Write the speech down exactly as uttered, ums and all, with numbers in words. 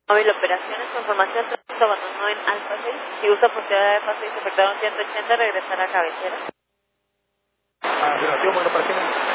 Móvil operaciones, información, tránsito abandonó en Alfa seis. Si usa posibilidad de fase seis, afectaron ciento ochenta, regresar a cabecera. Ah, gracias, bueno, operaciones.